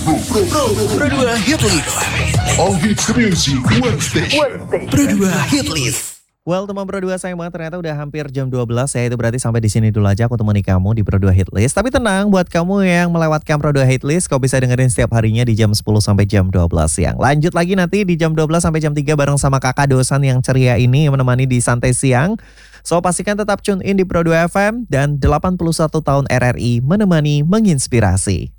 Pro 2 Hit List. All hits music Wednesday. Pro 2 Hit List. Well, teman Pro 2 sayang banget ternyata udah hampir jam 12 ya. Itu berarti sampai di sini dulu aja aku temani kamu di Pro 2 Hit List. Tapi tenang, buat kamu yang melewatkan Pro 2 Hit List, kau bisa dengerin setiap harinya di jam 10 sampai jam 12 siang. Lanjut lagi nanti di jam 12 sampai jam 3 bareng sama kakak dosen yang ceria ini yang menemani di Santai Siang. So pastikan tetap tune in di Pro 2 FM dan 81 tahun RRI menemani menginspirasi.